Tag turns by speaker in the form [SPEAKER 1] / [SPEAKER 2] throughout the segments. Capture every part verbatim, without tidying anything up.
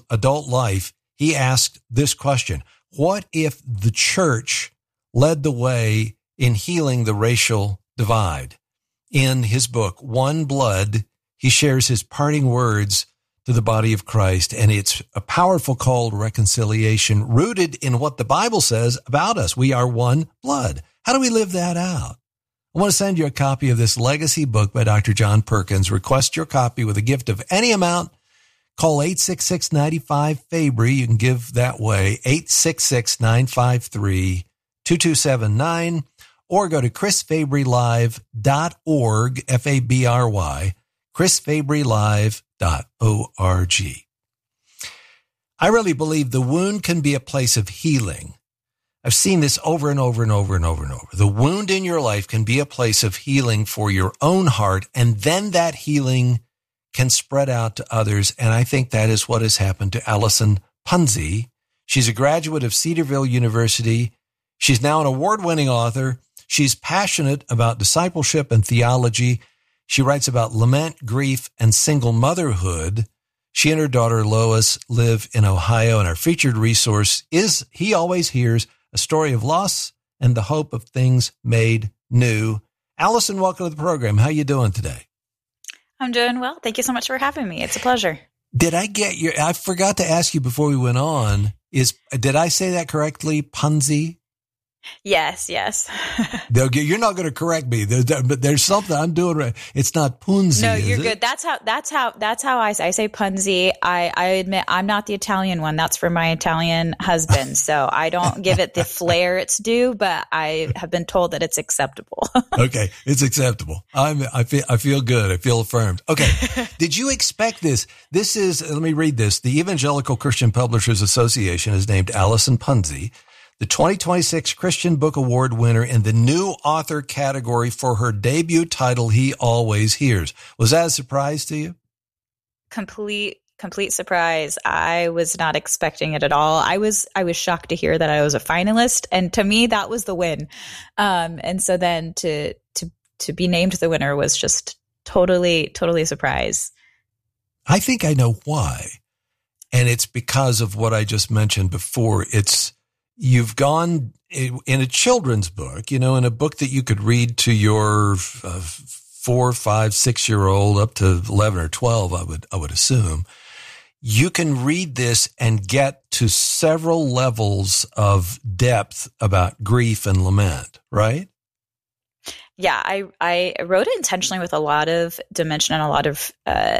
[SPEAKER 1] adult life, he asked this question: what if the church led the way in healing the racial divide? In his book, One Blood, he shares his parting words to the body of Christ, and it's a powerful call to reconciliation rooted in what the Bible says about us. We are one blood. How do we live that out? I want to send you a copy of this legacy book by Doctor John Perkins. Request your copy with a gift of any amount. Call eight six six, nine five, F A B R Y. You can give that way, eight six six, nine five three, two two seven nine, or go to chris fabry live dot org, F A B R Y, chris fabry live dot org. I really believe the wound can be a place of healing. I've seen this over and over and over and over and over. The wound in your life can be a place of healing for your own heart, and then that healing can spread out to others. And I think that is what has happened to Allison Punzi. She's a graduate of Cedarville University. She's now an award-winning author. She's passionate about discipleship and theology. She writes about lament, grief, and single motherhood. She and her daughter Lois live in Ohio, and our featured resource is He Always Hears, a story of loss and the hope of things made new. Allison, welcome to the program. How you doing today?
[SPEAKER 2] I'm doing well. Thank you so much for having me. It's a pleasure.
[SPEAKER 1] Did I get your, I forgot to ask you before we went on, is, did I say that correctly? Punzi?
[SPEAKER 2] Yes, yes.
[SPEAKER 1] You're not going to correct me, but there's something I'm doing right. It's not Punzi.
[SPEAKER 2] No, you're
[SPEAKER 1] is
[SPEAKER 2] good.
[SPEAKER 1] It?
[SPEAKER 2] That's how. That's how. That's how I say. I say Punzi. I, I admit I'm not the Italian one. That's for my Italian husband. So I don't give it the flair it's due, but I have been told that it's acceptable.
[SPEAKER 1] Okay, it's acceptable. I'm. I feel. I feel good. I feel affirmed. Okay. Did you expect this? This is. Let me read this. The Evangelical Christian Publishers Association has named Allison Punzi the twenty twenty-six Christian Book Award winner in the new author category for her debut title, He Always Hears. Was that a surprise to you?
[SPEAKER 2] Complete, complete surprise. I was not expecting it at all. I was, I was shocked to hear that I was a finalist. And to me, that was the win. Um, and so then to, to, to be named the winner was just totally, totally a surprise.
[SPEAKER 1] I think I know why. And it's because of what I just mentioned before. It's, You've gone in a children's book, you know, in a book that you could read to your uh, four, five, six year old up to eleven or twelve, I would, I would assume. You can read this and get to several levels of depth about grief and lament, right?
[SPEAKER 2] Yeah, I, I wrote it intentionally with a lot of dimension and a lot of, uh,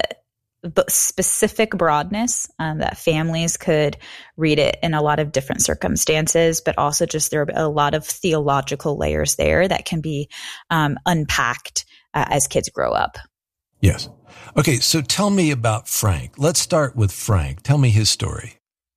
[SPEAKER 2] specific broadness, um, that families could read it in a lot of different circumstances, but also just there are a lot of theological layers there that can be um, unpacked uh, as kids grow up.
[SPEAKER 1] Yes. Okay, so tell me about Frank. Let's start with Frank. Tell me his story.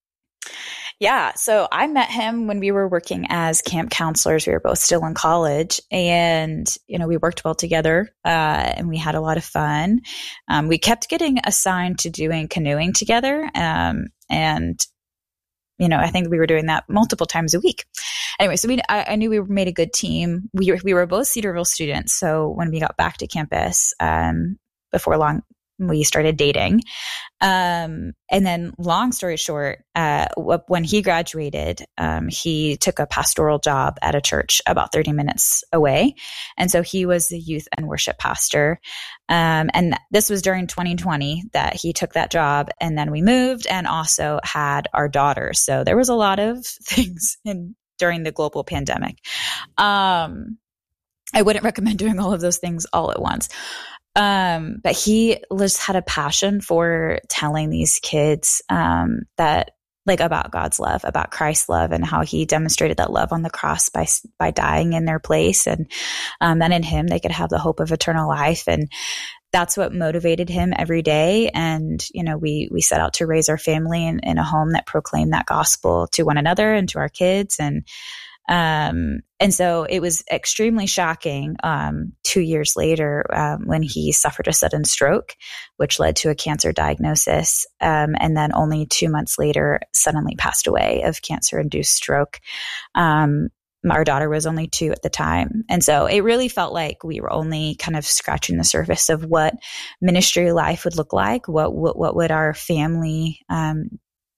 [SPEAKER 2] Yeah. So I met him when we were working as camp counselors. We were both still in college, and, you know, we worked well together, uh, and we had a lot of fun. Um, we kept getting assigned to doing canoeing together. Um, and, you know, I think we were doing that multiple times a week. Anyway, so we, I, I knew we made a good team. We were, we were both Cedarville students. So when we got back to campus, um, before long, we started dating. Um, and then long story short, uh, when he graduated, um, he took a pastoral job at a church about thirty minutes away. And so he was the youth and worship pastor. Um, and this was during twenty twenty that he took that job. And then we moved and also had our daughter. So there was a lot of things in during the global pandemic. Um, I wouldn't recommend doing all of those things all at once. Um, but he just had a passion for telling these kids, um, that like about God's love, about Christ's love, and how he demonstrated that love on the cross by, by dying in their place. And, um, then in him, they could have the hope of eternal life. And that's what motivated him every day. And, you know, we, we set out to raise our family in, in a home that proclaimed that gospel to one another and to our kids. And, Um, and so it was extremely shocking, um, two years later, um, when he suffered a sudden stroke, which led to a cancer diagnosis. Um, and then only two months later, suddenly passed away of cancer-induced stroke. Um, our daughter was only two at the time. And so it really felt like we were only kind of scratching the surface of what ministry life would look like. What, what, what would our family, um,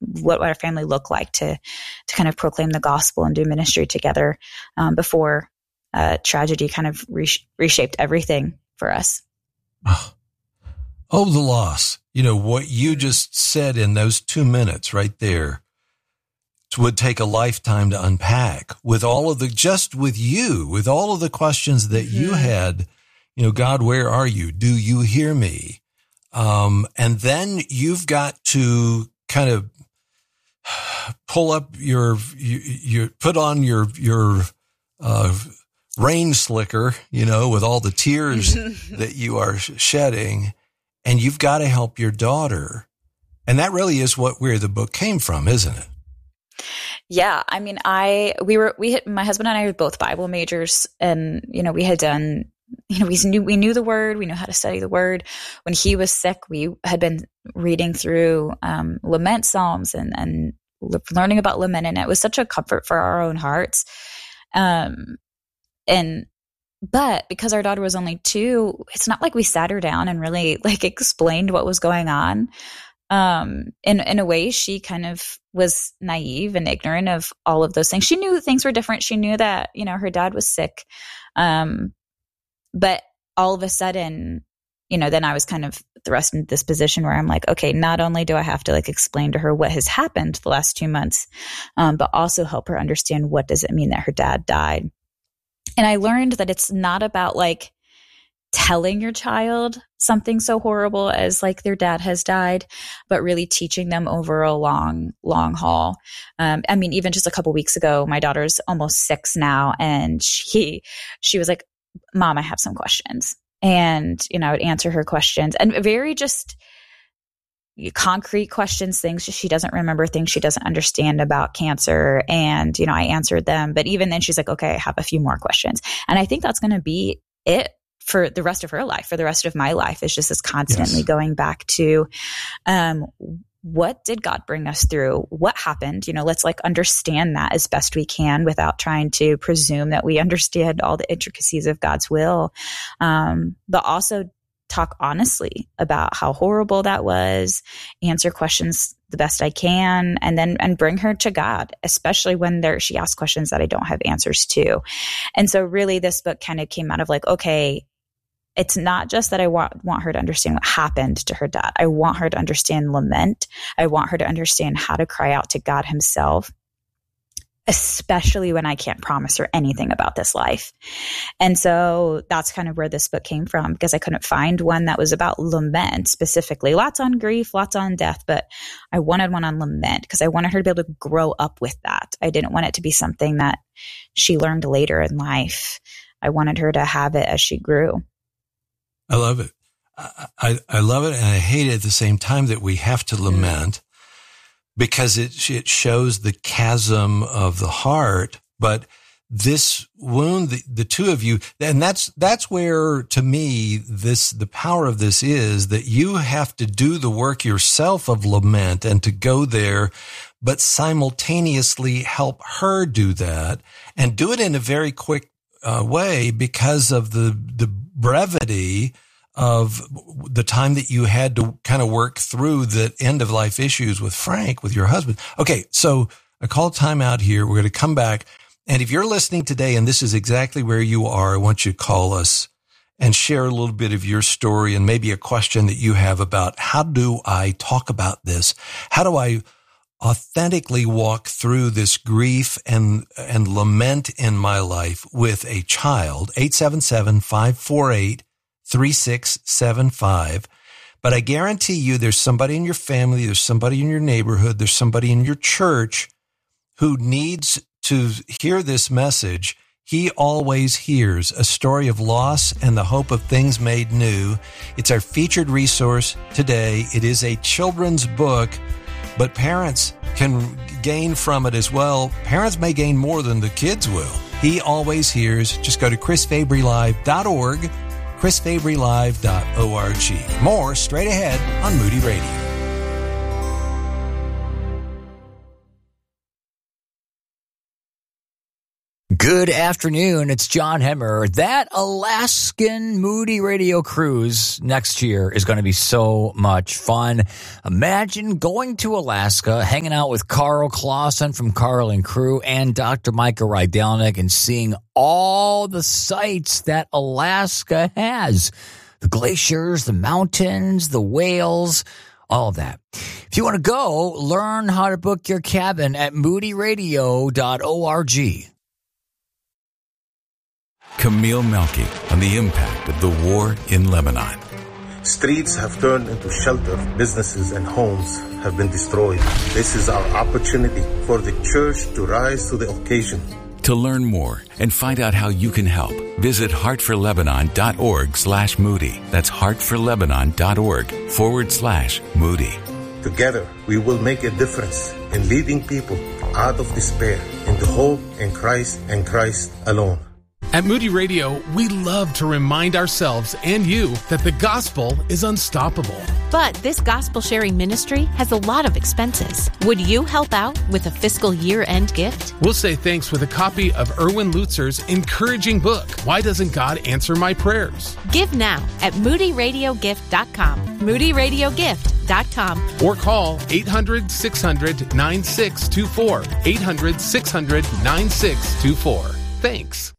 [SPEAKER 2] what would our family look like to to kind of proclaim the gospel and do ministry together um, before uh, tragedy kind of re- reshaped everything for us.
[SPEAKER 1] Oh. oh, the loss. You know, what you just said in those two minutes right there would take a lifetime to unpack with all of the, just with you, with all of the questions that mm-hmm. you had, you know, God, where are you? Do you hear me? Um, and then you've got to kind of pull up your, you, you put on your, your, uh, rain slicker, you know, with all the tears that you are shedding, and you've got to help your daughter. And that really is what, where the book came from, isn't it?
[SPEAKER 2] Yeah. I mean, I, we were, we had, my husband and I were both Bible majors, and, you know, we had done, you know, we knew, we knew the word, we knew how to study the word. When he was sick, we had been reading through, um, lament Psalms and, and learning about lament. And it was such a comfort for our own hearts. Um, and, but because our daughter was only two, it's not like we sat her down and really like explained what was going on. Um, in, in a way, she kind of was naive and ignorant of all of those things. She knew things were different. She knew that, you know, her dad was sick. Um, but all of a sudden, you know, then I was kind of thrust into this position where I'm like, okay, not only do I have to like explain to her what has happened the last two months, um, but also help her understand what does it mean that her dad died. And I learned that it's not about like telling your child something so horrible as like their dad has died, but really teaching them over a long, long haul. Um, I mean, even just a couple weeks ago, my daughter's almost six now, and she, she was like, Mom, I have some questions. And, you know, I would answer her questions, and very just concrete questions, things she doesn't remember, things she doesn't understand about cancer. And, you know, I answered them, but even then she's like, okay, I have a few more questions. And I think that's going to be it for the rest of her life, for the rest of my life. It's just this constantly yes. going back to, um, what did God bring us through? What happened? You know, let's like understand that as best we can without trying to presume that we understand all the intricacies of God's will. Um, but also talk honestly about how horrible that was, answer questions the best I can, and then, and bring her to God, especially when there, she asks questions that I don't have answers to. And so really this book kind of came out of like, okay, it's not just that I want, want her to understand what happened to her dad. I want her to understand lament. I want her to understand how to cry out to God himself, especially when I can't promise her anything about this life. And so that's kind of where this book came from, because I couldn't find one that was about lament specifically. Lots on grief, lots on death, but I wanted one on lament because I wanted her to be able to grow up with that. I didn't want it to be something that she learned later in life. I wanted her to have it as she grew. I
[SPEAKER 1] love it. I, I, I love it. And I hate it at the same time that we have to lament, because it, it shows the chasm of the heart. But this wound, the, the two of you, and that's, that's where to me, this, the power of this is that you have to do the work yourself of lament and to go there, but simultaneously help her do that and do it in a very quick uh, way because of the, the brevity of the time that you had to kind of work through the end of life issues with Frank, with your husband. Okay. So I call time out here. We're going to come back. And if you're listening today and this is exactly where you are, I want you to call us and share a little bit of your story and maybe a question that you have about how do I talk about this? How do I authentically walk through this grief and, and lament in my life with a child? eight seven seven, five four eight, three six seven five. But I guarantee you there's somebody in your family, there's somebody in your neighborhood, there's somebody in your church who needs to hear this message. He always hears a story of loss and the hope of things made new. It's our featured resource today. It is a children's book, but parents can gain from it as well. Parents may gain more than the kids will. He always hears. Just go to chris fabry live dot org. chris fabry live dot org. More straight ahead on Moody Radio.
[SPEAKER 3] Good afternoon. It's John Hemmer. That Alaskan Moody Radio cruise next year is going to be so much fun. Imagine going to Alaska, hanging out with Carl Clausen from Carl and Crew and Doctor Micah Rydelnik and seeing all the sights that Alaska has. The glaciers, the mountains, the whales, all of that. If you want to go, learn how to book your cabin at moody radio dot org.
[SPEAKER 4] Camille Melky on the impact of the war in Lebanon.
[SPEAKER 5] Streets have turned into shelter. Businesses and homes have been destroyed. This is our opportunity for the church to rise to the occasion.
[SPEAKER 4] To learn more and find out how you can help, visit heartforlebanon.org slash Moody. That's heartforlebanon.org forward slash Moody.
[SPEAKER 5] Together, we will make a difference in leading people out of despair into hope in Christ and Christ alone.
[SPEAKER 6] At Moody Radio, we love to remind ourselves and you that the gospel is unstoppable.
[SPEAKER 7] But this gospel sharing ministry has a lot of expenses. Would you help out with a fiscal year-end gift?
[SPEAKER 6] We'll say thanks with a copy of Erwin Lutzer's encouraging book, Why Doesn't God Answer My Prayers?
[SPEAKER 7] Give now at moody radio gift dot com. moody radio gift dot com.
[SPEAKER 6] Or call eight hundred, six hundred, nine six two four. eight hundred, six hundred, nine six two four. Thanks.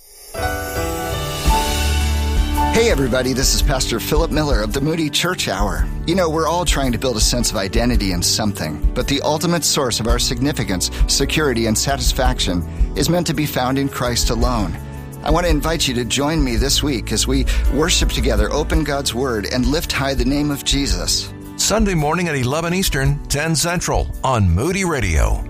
[SPEAKER 8] Hey everybody, this is Pastor Philip Miller of the Moody Church Hour. You know, we're all trying to build a sense of identity in something, but the ultimate source of our significance, security, and satisfaction is meant to be found in Christ alone. I want to invite you to join me this week as we worship together, open God's Word, and lift high the name of Jesus.
[SPEAKER 9] Sunday morning at eleven Eastern, ten Central on Moody Radio.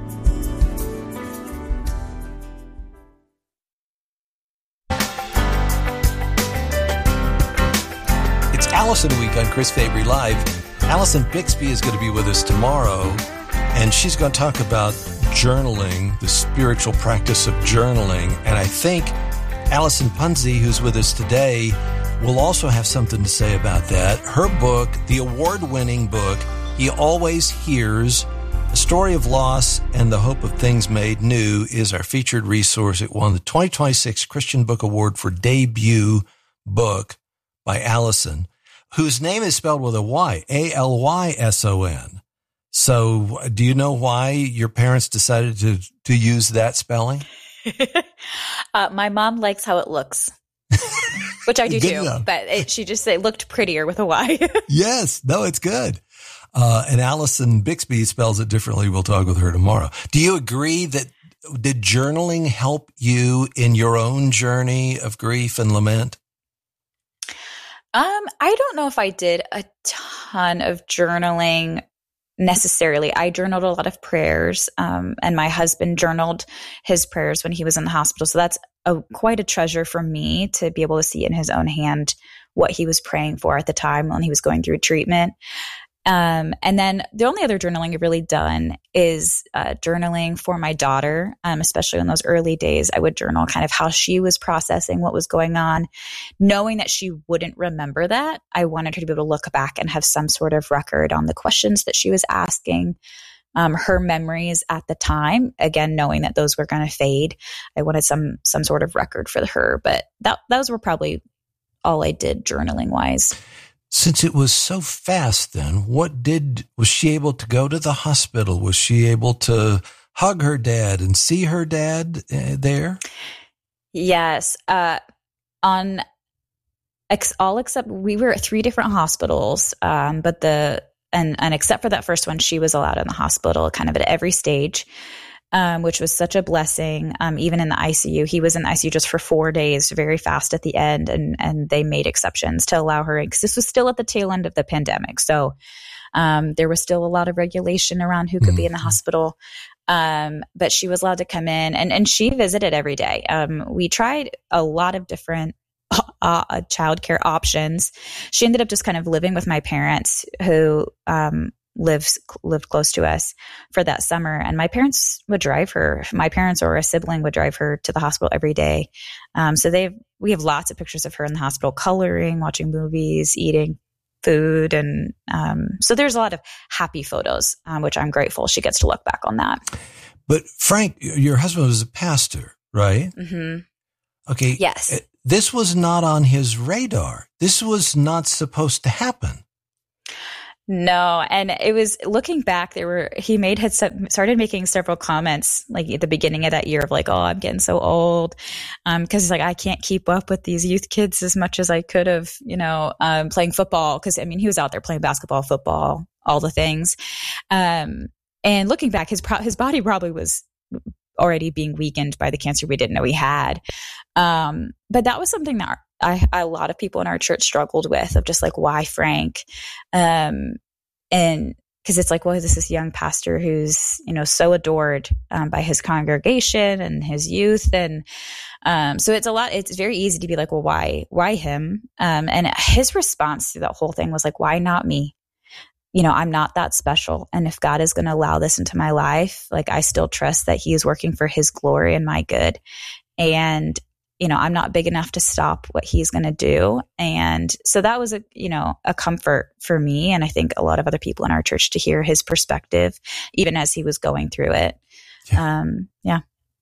[SPEAKER 1] Allison Week on Chris Fabry Live. Allison Bixby is going to be with us tomorrow, and she's going to talk about journaling, the spiritual practice of journaling. And I think Allison Punzi, who's with us today, will also have something to say about that. Her book, the award-winning book, He Always Hears, A Story of Loss and the Hope of Things Made New, is our featured resource. It won the twenty twenty-six Christian Book Award for debut book by Allison, whose name is spelled with a Y, A L Y S O N. So do you know why your parents decided to, to use that spelling?
[SPEAKER 2] uh, my mom likes how it looks, which I do too, enough. But it, she just it looked prettier with a Y.
[SPEAKER 1] Yes. No, it's good. Uh, and Allison Bixby spells it differently. We'll talk with her tomorrow. Do you agree that did journaling help you in your own journey of grief and lament?
[SPEAKER 2] Um, I don't know if I did a ton of journaling necessarily. I journaled a lot of prayers, um, and my husband journaled his prayers when he was in the hospital. So that's a, quite a treasure for me to be able to see in his own hand what he was praying for at the time when he was going through treatment. Um, and then the only other journaling I've really done is uh, journaling for my daughter, um, especially in those early days. I would journal kind of how she was processing what was going on, knowing that she wouldn't remember that. I wanted her to be able to look back and have some sort of record on the questions that she was asking, um, her memories at the time. Again, knowing that those were going to fade, I wanted some some sort of record for her. But that those were probably all I did journaling wise.
[SPEAKER 1] Since it was so fast then, what did, was she able to go to the hospital? Was she able to hug her dad and see her dad uh, there?
[SPEAKER 2] Yes. Uh, on ex- all except, we were at three different hospitals, um, but the, and, and except for that first one, she was allowed in the hospital kind of at every stage. Um, which was such a blessing. Um, even in the I C U, he was in the I C U just for four days, very fast at the end. And, and they made exceptions to allow her in, because this was still at the tail end of the pandemic. So, um, there was still a lot of regulation around who could mm-hmm. be in the hospital. Um, but she was allowed to come in, and, and she visited every day. Um, we tried a lot of different uh, childcare options. She ended up just kind of living with my parents, who, um, lives lived close to us for that summer, and my parents would drive her. My parents or a sibling would drive her to the hospital every day. Um, so they we have lots of pictures of her in the hospital, coloring, watching movies, eating food, and um, so there's a lot of happy photos, um, which I'm grateful she gets to look back on that.
[SPEAKER 1] But Frank, your husband was a pastor, right?
[SPEAKER 2] Mm-hmm.
[SPEAKER 1] Okay.
[SPEAKER 2] Yes.
[SPEAKER 1] This was not on his radar. This was not supposed to happen.
[SPEAKER 2] No. And it was, looking back, there were, he made, had started making several comments like at the beginning of that year of like, oh, I'm getting so old. Um, cause it's like, I can't keep up with these youth kids as much as I could have, you know, um, playing football. Cause I mean, he was out there playing basketball, football, all the things. Um, and looking back, his, pro- his body probably was already being weakened by the cancer we didn't know he had. Um, but that was something that our, I, a lot of people in our church struggled with, of just like, why Frank? Um, and cause it's like, well, this is a young pastor who's, you know, so adored, um, by his congregation and his youth. And, um, so it's a lot, it's very easy to be like, well, why, why him? Um, and his response to that whole thing was like, why not me? You know, I'm not that special. And if God is going to allow this into my life, like I still trust that he is working for his glory and my good. And, you know, I'm not big enough to stop what he's going to do. And so that was a, you know, a comfort for me. And I think a lot of other people in our church to hear his perspective, even as he was going through it. Yeah. Um, yeah.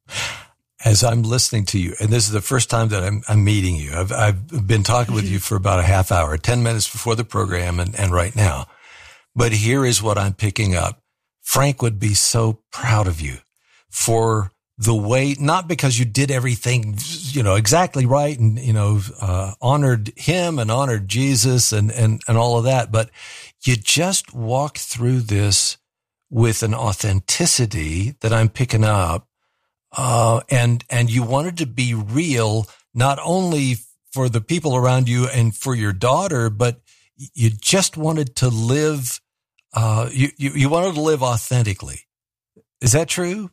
[SPEAKER 1] As I'm listening to you, and this is the first time that I'm, I'm meeting you, I've, I've been talking with you for about a half hour, ten minutes before the program and, and right now. But here is what I'm picking up. Frank would be so proud of you for the way, not because you did everything, you know, exactly right and, you know, uh, honored him and honored Jesus and, and, and all of that, but you just walked through this with an authenticity that I'm picking up. Uh, and, and you wanted to be real, not only for the people around you and for your daughter, but you just wanted to live, uh, you, you, you wanted to live authentically. Is that true?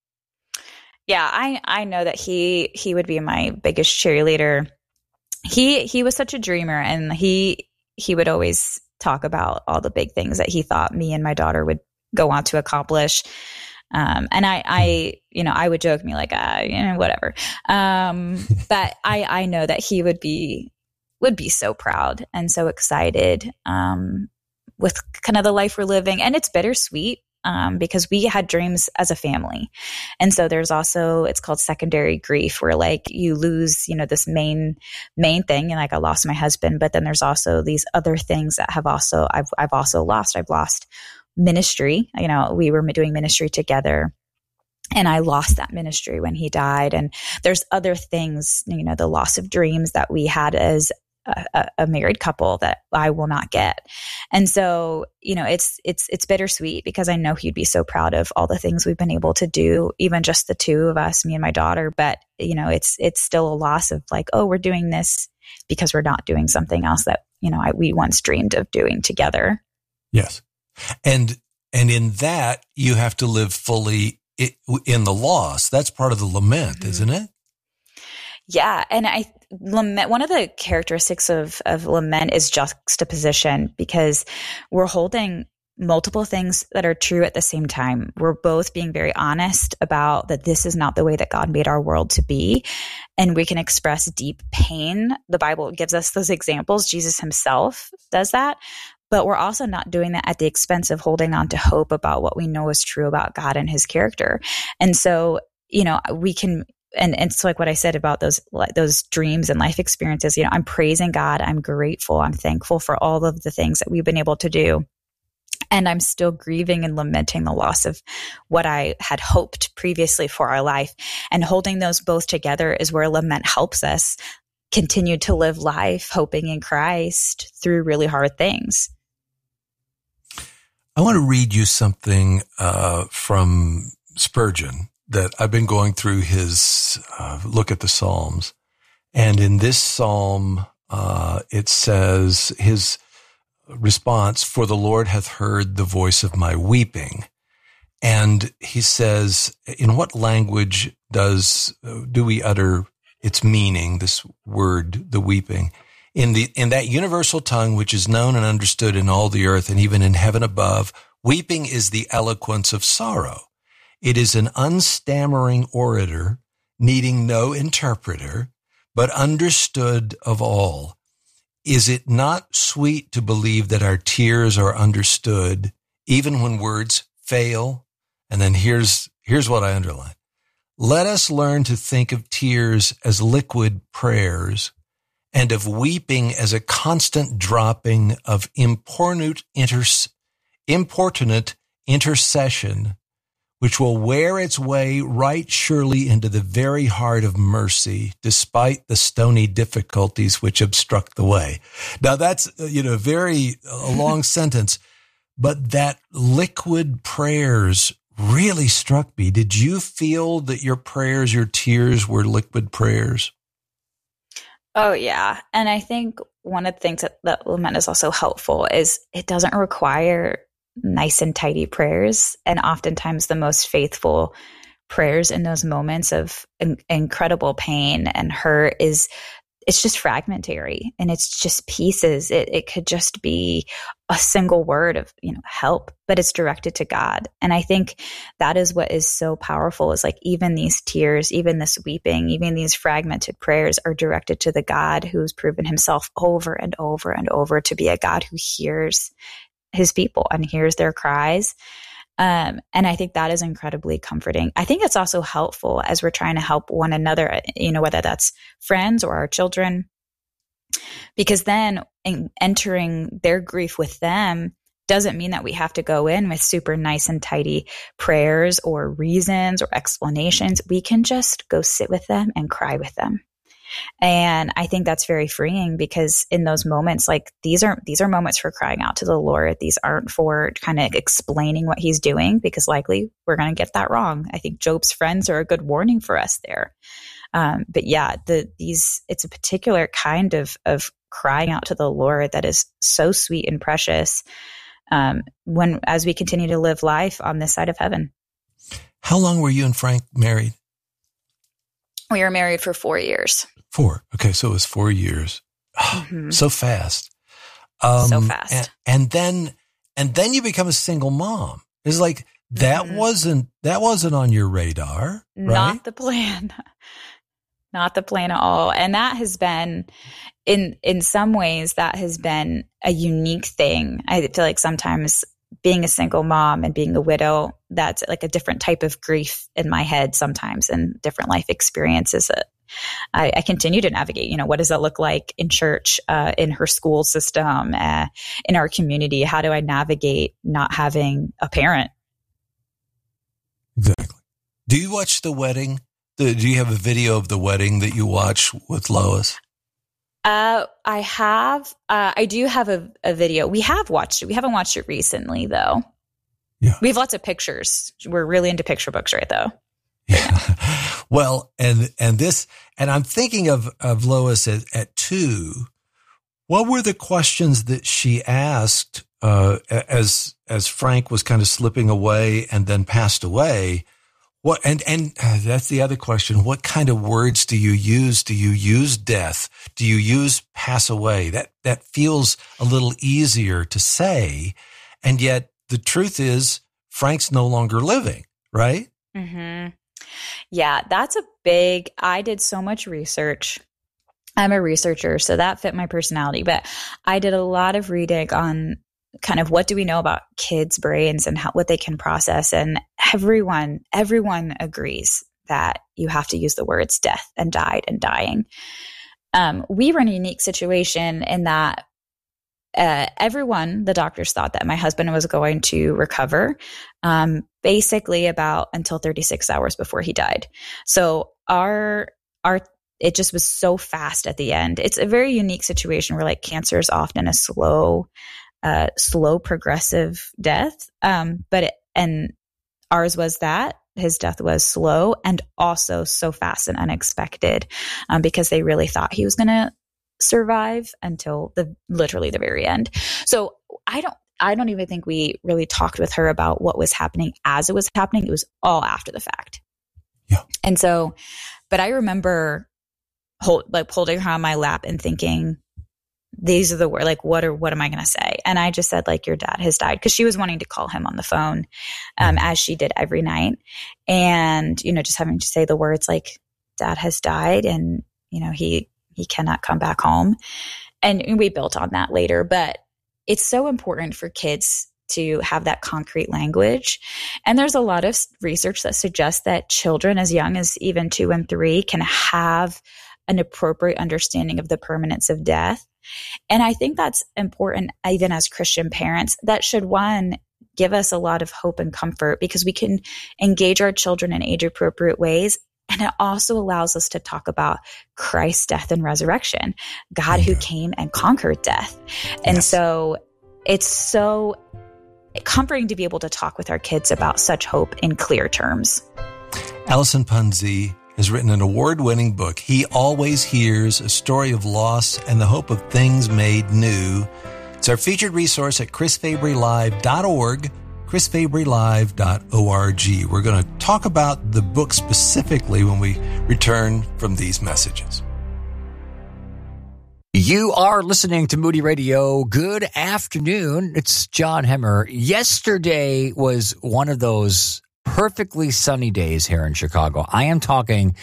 [SPEAKER 2] Yeah, I, I know that he, he would be my biggest cheerleader. He, he was such a dreamer, and he, he would always talk about all the big things that he thought me and my daughter would go on to accomplish. Um, and I, I, you know, I would joke me like, ah, you know, whatever. Um, but I, I know that he would be, would be so proud and so excited, um, with kind of the life we're living. And it's bittersweet. Um, because we had dreams as a family. And so there's also, it's called secondary grief, where like you lose, you know, this main, main thing. And like, I lost my husband, but then there's also these other things that have also, I've, I've also lost. I've lost ministry. You know, we were doing ministry together, and I lost that ministry when he died. And there's other things, you know, the loss of dreams that we had as A, a married couple that I will not get. And so, you know, it's, it's, it's bittersweet, because I know he'd be so proud of all the things we've been able to do, even just the two of us, me and my daughter. But, you know, it's, it's still a loss of like, oh, we're doing this because we're not doing something else that, you know, I, we once dreamed of doing together.
[SPEAKER 1] Yes. And, and in that you have to live fully in the loss. That's part of the lament, mm-hmm. isn't it?
[SPEAKER 2] Yeah. And I, lament, one of the characteristics of, of lament is juxtaposition, because we're holding multiple things that are true at the same time. We're both being very honest about that this is not the way that God made our world to be. And we can express deep pain. The Bible gives us those examples. Jesus himself does that. But we're also not doing that at the expense of holding on to hope about what we know is true about God and his character. And so, you know, we can, And, and it's like what I said about those, those dreams and life experiences. You know, I'm praising God. I'm grateful. I'm thankful for all of the things that we've been able to do. And I'm still grieving and lamenting the loss of what I had hoped previously for our life. And holding those both together is where lament helps us continue to live life, hoping in Christ through really hard things.
[SPEAKER 1] I want to read you something uh, from Spurgeon that I've been going through his uh, look at the Psalms. And in this Psalm, uh, it says his response, "For the Lord hath heard the voice of my weeping." And he says, in what language does, do we utter its meaning, this word, the weeping? In the, in that universal tongue, which is known and understood in all the earth and even in heaven above, weeping is the eloquence of sorrow. It is an unstammering orator, needing no interpreter, but understood of all. Is it not sweet to believe that our tears are understood, even when words fail? And then here's, here's what I underline. let us learn to think of tears as liquid prayers and of weeping as a constant dropping of importunate, inter- importunate intercession, which will wear its way right surely into the very heart of mercy, despite the stony difficulties which obstruct the way. Now that's, you know, very a long sentence, but that liquid prayers really struck me. Did you feel that your prayers, your tears were liquid prayers?
[SPEAKER 2] Oh, yeah. And I think one of the things that, that lament is also helpful is it doesn't require nice and tidy prayers. And oftentimes the most faithful prayers in those moments of in, incredible pain and hurt is, it's just fragmentary and it's just pieces. It, it could just be a single word of, you know, help, but it's directed to God. And I think that is what is so powerful is like even these tears, even this weeping, even these fragmented prayers are directed to the God who's proven himself over and over and over to be a God who hears his people and hears their cries. Um, and I think that is incredibly comforting. I think it's also helpful as we're trying to help one another, you know, whether that's friends or our children, because then in entering their grief with them doesn't mean that we have to go in with super nice and tidy prayers or reasons or explanations. We can just go sit with them and cry with them. And I think that's very freeing because in those moments, like these are, these are moments for crying out to the Lord. These aren't for kind of explaining what he's doing because likely we're going to get that wrong. I think Job's friends are a good warning for us there. Um, but yeah, the, these, it's a particular kind of, of crying out to the Lord that is so sweet and precious. Um, when, as we continue to live life on this side of heaven.
[SPEAKER 1] How long were you and Frank married?
[SPEAKER 2] We were married for four years.
[SPEAKER 1] Four. Okay. So it was four years. Mm-hmm. So fast. Um,
[SPEAKER 2] so fast.
[SPEAKER 1] And, and then, and then you become a single mom. It's like, that mm-hmm. wasn't, that wasn't on your radar, right?
[SPEAKER 2] Not the plan. Not the plan at all. And that has been, in, in some ways, that has been a unique thing. I feel like sometimes being a single mom and being a widow, that's like a different type of grief in my head sometimes and different life experiences that I, I continue to navigate. You know, what does that look like in church, uh, in her school system, uh, in our community? How do I navigate not having a parent?
[SPEAKER 1] Exactly. Do you watch the wedding? Do you have a video of the wedding that you watch with Lois?
[SPEAKER 2] Uh, I have, uh, I do have a, a video. We have watched it. We haven't watched it recently though.
[SPEAKER 1] Yeah.
[SPEAKER 2] We have lots of pictures. We're really into picture books right though.
[SPEAKER 1] Yeah. Well, and, and this, and I'm thinking of, of Lois at, at two. What were the questions that she asked, uh, as, as Frank was kind of slipping away and then passed away? What, and, and uh, that's the other question. What kind of words do you use? Do you use death? Do you use pass away? That, that feels a little easier to say. And yet the truth is Frank's no longer living, right?
[SPEAKER 2] Mm-hmm. Yeah, that's a big, I did so much research. I'm a researcher, so that fit my personality, but I did a lot of reading on kind of what do we know about kids' brains and how, what they can process. And everyone, everyone agrees that you have to use the words death and died and dying. Um, we were in a unique situation in that uh, everyone, the doctors thought that my husband was going to recover um, basically about until thirty-six hours before he died. So our, our, it just was so fast at the end. It's a very unique situation where like cancer is often a slow Uh, slow progressive death. Um, but, it, and ours was that his death was slow and also so fast and unexpected, um, because they really thought he was going to survive until the, literally the very end. So I don't, I don't even think we really talked with her about what was happening as it was happening. It was all after the fact.
[SPEAKER 1] Yeah.
[SPEAKER 2] And so, but I remember hold, like holding her on my lap and thinking, these are the words, like, what are, what am I going to say? And I just said, like, your dad has died. Cause she was wanting to call him on the phone, um, as she did every night. And, you know, just having to say the words like dad has died and, you know, he, he cannot come back home. And we built on that later, but it's so important for kids to have that concrete language. And there's a lot of research that suggests that children as young as even two and three can have an appropriate understanding of the permanence of death. And I think that's important even as Christian parents. That should, one, give us a lot of hope and comfort because we can engage our children in age-appropriate ways. And it also allows us to talk about Christ's death and resurrection, God who came and conquered death. And yes. so it's so comforting to be able to talk with our kids about such hope in clear terms.
[SPEAKER 1] Allison Punzi has written an award-winning book, He Always Hears, A Story of Loss and the Hope of Things Made New. It's our featured resource at chris fabry live dot org, chris fabry live dot org. We're going to talk about the book specifically when we return from these messages.
[SPEAKER 3] You are listening to Moody Radio. Good afternoon. It's John Hemmer. Yesterday was one of those perfectly sunny days here in Chicago. I am talking,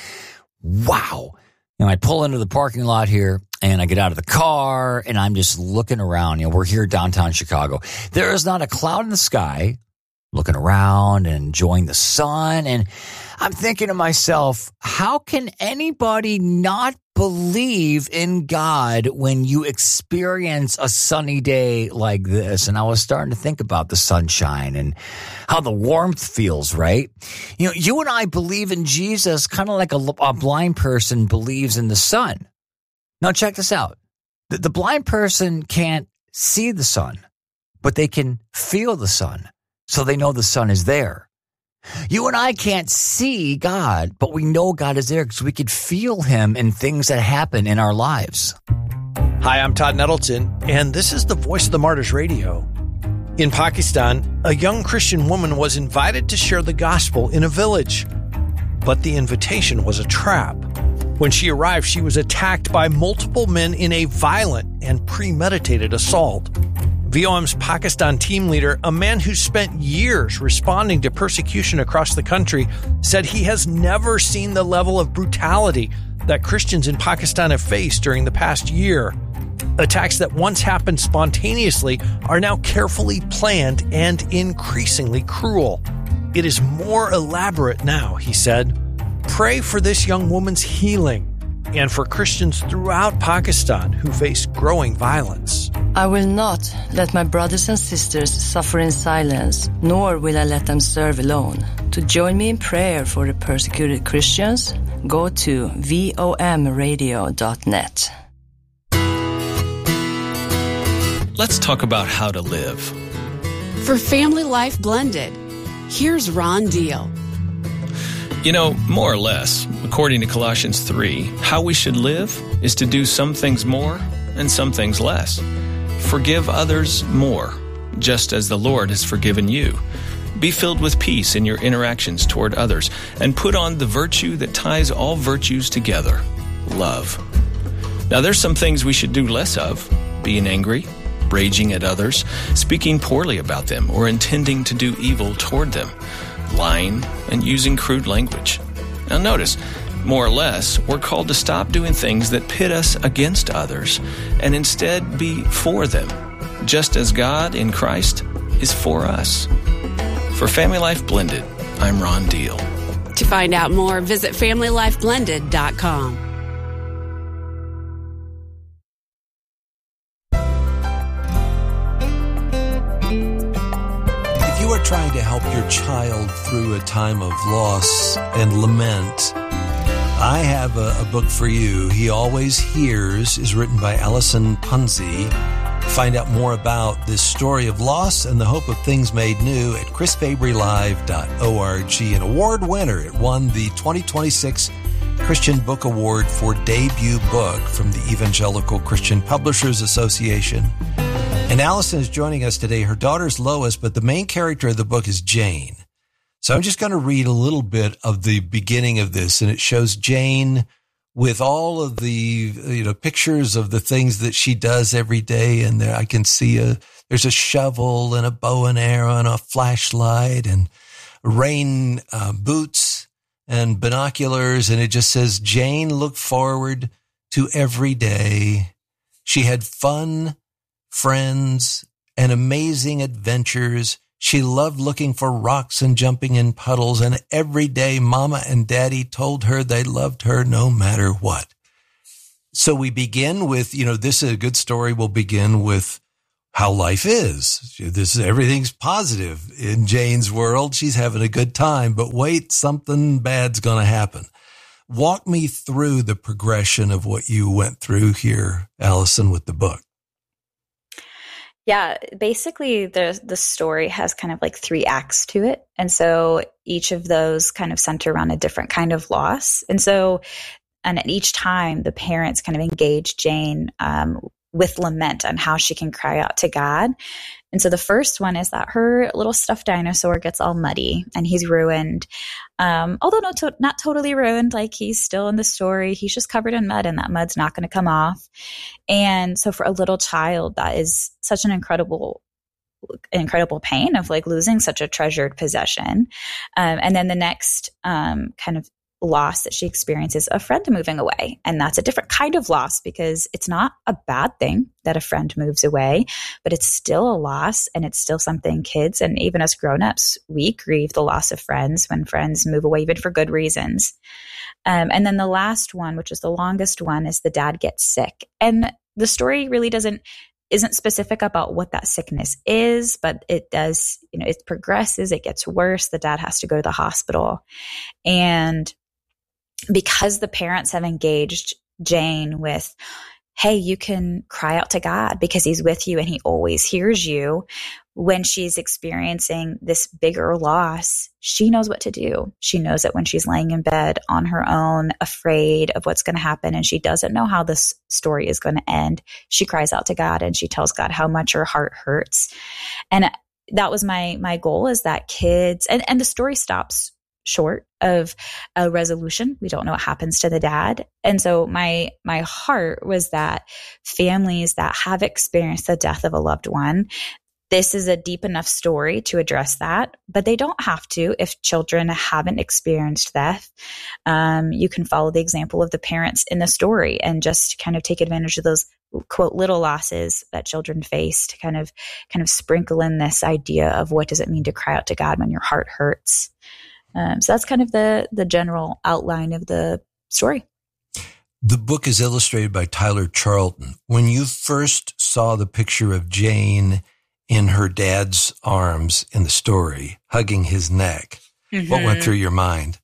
[SPEAKER 3] wow. You know, I pull into the parking lot here and I get out of the car and I'm just looking around. You know, we're here downtown Chicago. There is not a cloud in the sky, looking around and enjoying the sun. And I'm thinking to myself, how can anybody not believe in God when you experience a sunny day like this? And I was starting to think about the sunshine and how the warmth feels, right? You know, you and I believe in Jesus kind of like a, a blind person believes in the sun. Now, check this out. The, the blind person can't see the sun, but they can feel the sun, so they know the sun is there. You and I can't see God, but we know God is there because we could feel him in things that happen in our lives.
[SPEAKER 10] Hi, I'm Todd Nettleton, and this is the Voice of the Martyrs Radio. In Pakistan, a young Christian woman was invited to share the gospel in a village, but the invitation was a trap. When she arrived, she was attacked by multiple men in a violent and premeditated assault. V O M's Pakistan team leader, a man who spent years responding to persecution across the country, said he has never seen the level of brutality that Christians in Pakistan have faced during the past year. Attacks that once happened spontaneously are now carefully planned and increasingly cruel. It is more elaborate now, he said. Pray for this young woman's healing and for Christians throughout Pakistan who face growing violence.
[SPEAKER 11] I will not let my brothers and sisters suffer in silence, nor will I let them serve alone. To join me in prayer for the persecuted Christians, go to V O M radio dot net.
[SPEAKER 12] Let's talk about how to live.
[SPEAKER 13] For Family Life Blended, here's Ron Deal.
[SPEAKER 12] You know, more or less, according to Colossians three, how we should live is to do some things more and some things less. Forgive others more, just as the Lord has forgiven you. Be filled with peace in your interactions toward others, and put on the virtue that ties all virtues together, love. Now, there's some things we should do less of: being angry, raging at others, speaking poorly about them, or intending to do evil toward them, lying, and using crude language. Now notice, more or less, we're called to stop doing things that pit us against others and instead be for them, just as God in Christ is for us. For Family Life Blended, I'm Ron Deal.
[SPEAKER 13] To find out more, visit family life blended dot com.
[SPEAKER 1] Trying to help your child through a time of loss and lament, I have a, a book for you. He Always Hears is written by Allison Punzi. Find out more about this story of loss and the hope of things made new at chris fabry live dot org. An award winner, it won the twenty twenty-six Christian Book Award for Debut Book from the Evangelical Christian Publishers Association. And Allison is joining us today. Her daughter's Lois, but the main character of the book is Jane. So I'm just going to read a little bit of the beginning of this, and it shows Jane with all of the, you know, pictures of the things that she does every day. And there I can see a, there's a shovel and a bow and arrow and a flashlight and rain uh, boots and binoculars. And it just says, Jane looked forward to every day. She had fun, friends, and amazing adventures. She loved looking for rocks and jumping in puddles, and every day Mama and Daddy told her they loved her no matter what. So we begin with, you know, this is a good story. We'll begin with how life is. This is everything's positive in Jane's world. She's having a good time, but wait, something bad's going to happen. Walk me through the progression of what you went through here, Allison, with the book.
[SPEAKER 2] Yeah, basically the the story has kind of like three acts to it. And so each of those kind of center around a different kind of loss. And so, and at each time the parents kind of engage Jane um, with lament on how she can cry out to God. And so the first one is that her little stuffed dinosaur gets all muddy and he's ruined. Um, although not, to- not totally ruined, like he's still in the story. He's just covered in mud and that mud's not going to come off. And so for a little child, that is such an incredible, incredible pain of like losing such a treasured possession. Um, and then the next um, kind of loss that she experiences, a friend moving away. And that's a different kind of loss because it's not a bad thing that a friend moves away, but it's still a loss and it's still something kids and even us grownups, we grieve the loss of friends when friends move away, even for good reasons. Um, and then the last one, which is the longest one, is the dad gets sick. And the story really doesn't isn't specific about what that sickness is, but it does, you know, it progresses, it gets worse. The dad has to go to the hospital. And because the parents have engaged Jane with, hey, you can cry out to God because he's with you and he always hears you. When she's experiencing this bigger loss, she knows what to do. She knows that when she's laying in bed on her own, afraid of what's going to happen, and she doesn't know how this story is going to end, she cries out to God and she tells God how much her heart hurts. And that was my my goal, is that kids, and, and the story stops short of a resolution. We don't know what happens to the dad. And so my my heart was that families that have experienced the death of a loved one, this is a deep enough story to address that, but they don't have to if children haven't experienced death. Um, you can follow the example of the parents in the story and just kind of take advantage of those, quote, little losses that children face to kind of kind of sprinkle in this idea of what does it mean to cry out to God when your heart hurts. Um, so that's kind of the the general outline of the story.
[SPEAKER 1] The book is illustrated by Tyler Charlton. When you first saw the picture of Jane in her dad's arms in the story, hugging his neck, mm-hmm. what went through your mind?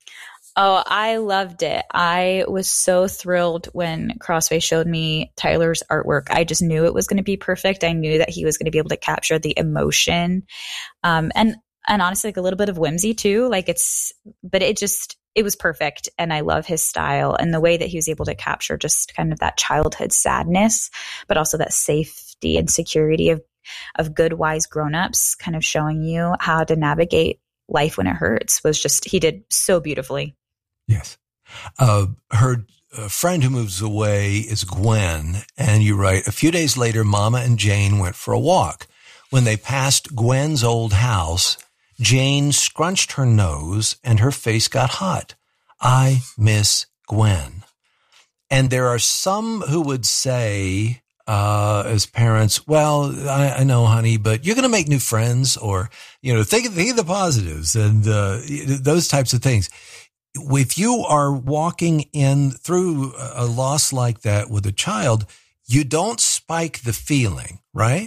[SPEAKER 2] Oh, I loved it. I was so thrilled when Crossway showed me Tyler's artwork. I just knew it was going to be perfect. I knew that he was going to be able to capture the emotion. Um, and And honestly, like a little bit of whimsy too. Like it's, but it just, it was perfect. And I love his style and the way that he was able to capture just kind of that childhood sadness, but also that safety and security of, of good, wise grownups, kind of showing you how to navigate life when it hurts, was just, he did so beautifully.
[SPEAKER 1] Yes. Uh, her uh, friend who moves away is Gwen. And you write, a few days later, Mama and Jane went for a walk. When they passed Gwen's old house, Jane scrunched her nose and her face got hot. I miss Gwen. And there are some who would say, uh, as parents, well, I, I know, honey, but you're going to make new friends, or, you know, think, think of the positives and uh, those types of things. If you are walking in through a loss like that with a child, you don't spike the feeling, right?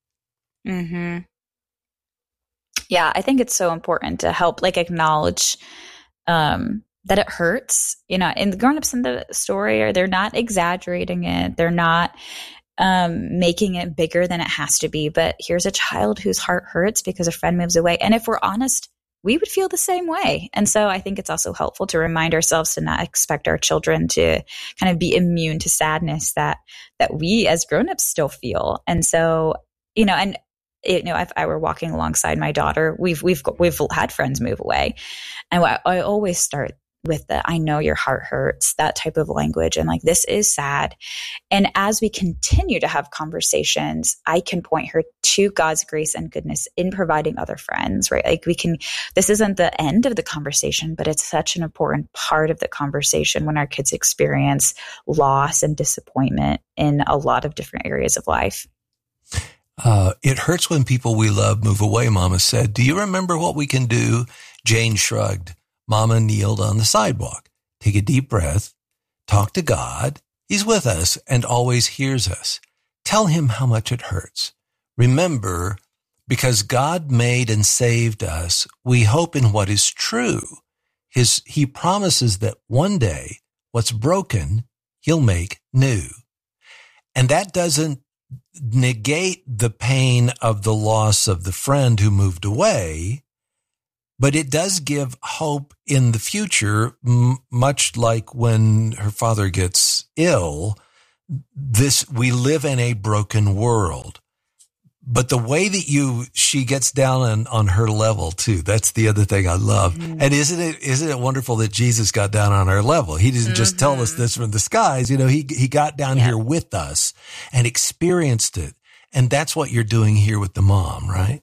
[SPEAKER 2] Mm-hmm. Yeah, I think it's so important to help, like, acknowledge um, that it hurts. You know, and the grown-ups in the story, are they're not exaggerating it. They're not um, making it bigger than it has to be. But here's a child whose heart hurts because a friend moves away. And if we're honest, we would feel the same way. And so I think it's also helpful to remind ourselves to not expect our children to kind of be immune to sadness that that we as grown-ups still feel. And so, you know, and you know, if I were walking alongside my daughter, we've we've we've had friends move away, and I, I always start with the "I know your heart hurts," that type of language, and like, this is sad. And as we continue to have conversations, I can point her to God's grace and goodness in providing other friends, right? Like, we can. This isn't the end of the conversation, but it's such an important part of the conversation when our kids experience loss and disappointment in a lot of different areas of life.
[SPEAKER 1] Uh, it hurts when people we love move away, Mama said. Do you remember what we can do? Jane shrugged. Mama kneeled on the sidewalk. Take a deep breath. Talk to God. He's with us and always hears us. Tell him how much it hurts. Remember, because God made and saved us, we hope in what is true. His, he promises that one day what's broken, he'll make new. And that doesn't negate the pain of the loss of the friend who moved away, but it does give hope in the future, m- much like when her father gets ill. This, we live in a broken world. But the way that you, she gets down on, on her level too. That's the other thing I love. Mm-hmm. And isn't it, isn't it wonderful that Jesus got down on our level? He didn't mm-hmm. just tell us this from the skies. You know, he, he got down yeah. here with us and experienced it. And that's what you're doing here with the mom, right?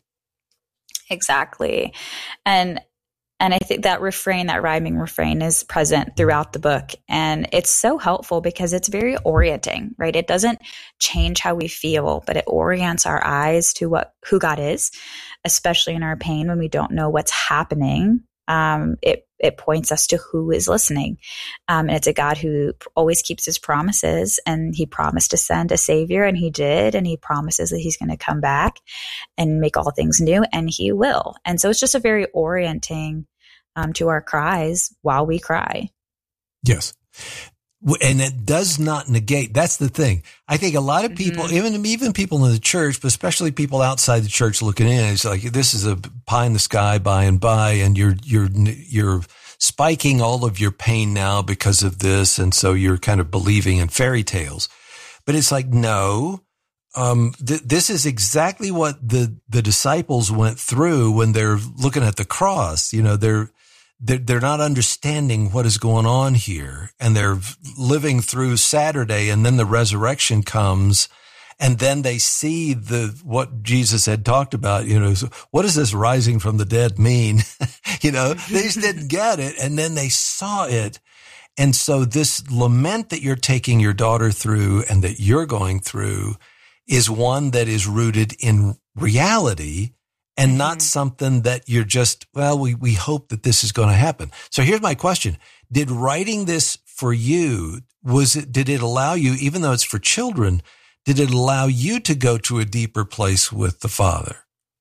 [SPEAKER 2] Exactly. And, and I think that refrain, that rhyming refrain is present throughout the book. And it's so helpful because it's very orienting, right? It doesn't change how we feel, but it orients our eyes to what, who God is, especially in our pain when we don't know what's happening. Um, it, it points us to who is listening. Um, and it's a God who always keeps his promises, and he promised to send a savior, and he did. And he promises that he's going to come back and make all things new, and he will. And so it's just a very orienting, um, to our cries while we cry.
[SPEAKER 1] Yes. And it does not negate. That's the thing. I think a lot of people, mm-hmm. even even people in the church, but especially people outside the church looking in, it's like, this is a pie in the sky by and by, and you're you're you're spiking all of your pain now because of this, and so you're kind of believing in fairy tales. But it's like, no, um, th- this is exactly what the the disciples went through when they're looking at the cross. You know, they're They're, they're not understanding what is going on here, and they're living through Saturday, and then the resurrection comes, and then they see the, what Jesus had talked about, you know, so what does this rising from the dead mean? You know, they just didn't get it. And then they saw it. And so this lament that you're taking your daughter through and that you're going through is one that is rooted in reality, and not something that you're just, well, we, we hope that this is going to happen. So here's my question. Did writing this for you, was it, did it allow you, even though it's for children, did it allow you to go to a deeper place with the Father?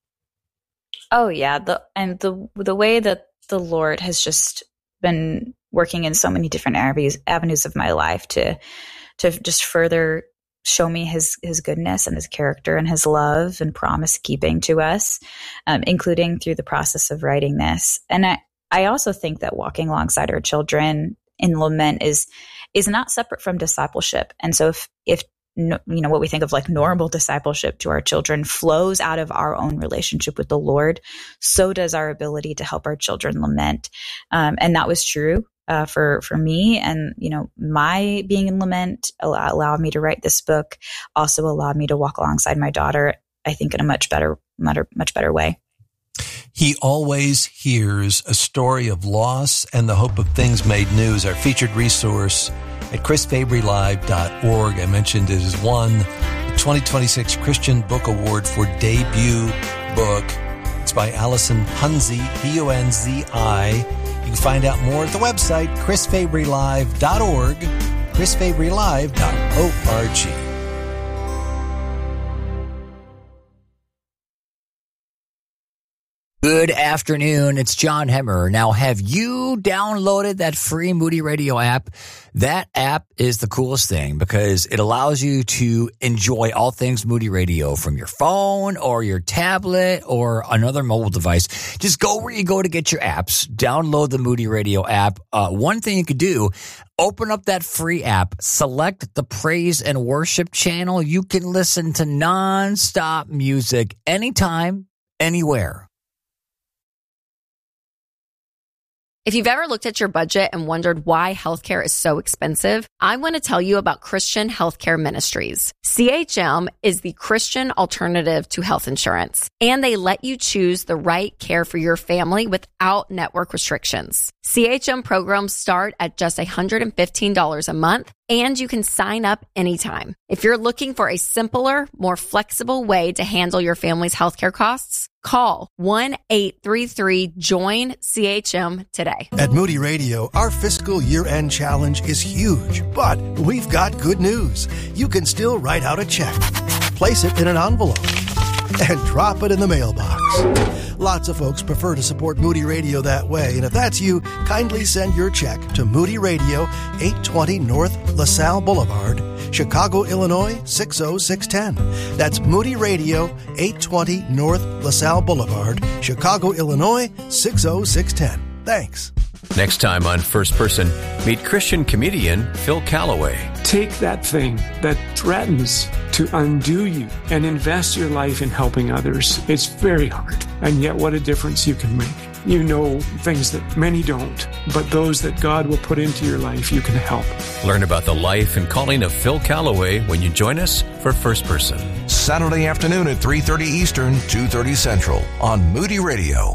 [SPEAKER 2] Oh yeah. The, and the, the way that the Lord has just been working in so many different avenues, avenues of my life to, to just further show me his, his goodness and his character and his love and promise keeping to us, um, including through the process of writing this. And I, I also think that walking alongside our children in lament is, is not separate from discipleship. And so if, if, you know, what we think of like normal discipleship to our children flows out of our own relationship with the Lord, so does our ability to help our children lament. Um, and that was true Uh, for, for me. And, you know, my being in lament allow, allowed me to write this book, also allowed me to walk alongside my daughter, I think in a much better, much, much better way.
[SPEAKER 1] He always hears a story of loss and the hope of things made new is our featured resource at chris fabry live dot org. I mentioned it has won the twenty twenty-six Christian Book Award for debut book. It's by Allison Punzi, P U N Z I. You can find out more at the website, chris fabry live dot org, chris fabry live dot org.
[SPEAKER 3] Good afternoon. It's John Hemmer. Now, have you downloaded that free Moody Radio app? That app is the coolest thing because it allows you to enjoy all things Moody Radio from your phone or your tablet or another mobile device. Just go where you go to get your apps. Download the Moody Radio app. Uh, one thing you could do, open up that free app, select the praise and worship channel. You can listen to nonstop music anytime, anywhere.
[SPEAKER 14] If you've ever looked at your budget and wondered why healthcare is so expensive, I want to tell you about Christian Healthcare Ministries. C H M is the Christian alternative to health insurance, and they let you choose the right care for your family without network restrictions. C H M programs start at just one hundred fifteen dollars a month, and you can sign up anytime. If you're looking for a simpler, more flexible way to handle your family's healthcare costs, call one eight three three join C H M today.
[SPEAKER 15] At Moody Radio, our fiscal year-end challenge is huge, but we've got good news. You can still write out a check, place it in an envelope, and drop it in the mailbox. Lots of folks prefer to support Moody Radio that way, and if that's you, kindly send your check to Moody Radio, eight twenty North LaSalle Boulevard, Chicago, Illinois, six oh six one oh. That's Moody Radio, eight twenty North LaSalle Boulevard, Chicago, Illinois, six oh six one oh. Thanks.
[SPEAKER 16] Next time on First Person, meet Christian comedian Phil Callaway.
[SPEAKER 17] Take that thing that threatens to undo you and invest your life in helping others. It's very hard, and yet what a difference you can make. You know things that many don't, but those that God will put into your life, you can help.
[SPEAKER 16] Learn about the life and calling of Phil Callaway when you join us for First Person.
[SPEAKER 9] Saturday afternoon at three thirty Eastern, two thirty Central on Moody Radio.